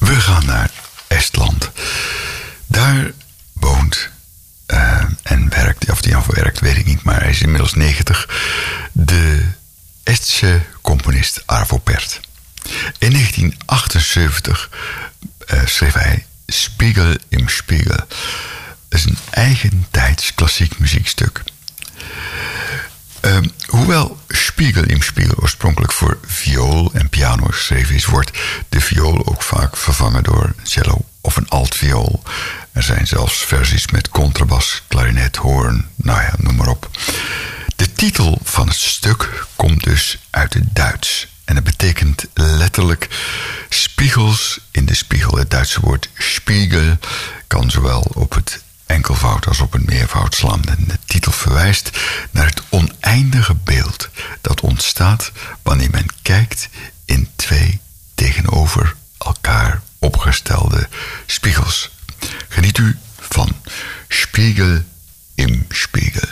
We gaan naar Estland. Daar woont en werkt, of die werkt weet ik niet, maar hij is inmiddels 90, de Estse componist Arvo Pärt. In 1978 schreef hij Spiegel im Spiegel. Dat is een eigentijds klassiek muziekstuk. Hoewel Spiegel im Spiegel oorspronkelijk voor viool en piano geschreven is, wordt de viool ook vaak vervangen door een cello of een altviool. Er zijn zelfs versies met contrabas, klarinet, hoorn, nou ja, noem maar op. De titel van het stuk komt dus uit het Duits. En het betekent letterlijk spiegels in de spiegel. Het Duitse woord Spiegel kan zowel op het enkelvoud als op een meervoud slaan. En de titel verwijst naar het oneindige beeld dat ontstaat wanneer men kijkt in twee tegenover elkaar opgestelde spiegels. Geniet u van Spiegel im Spiegel.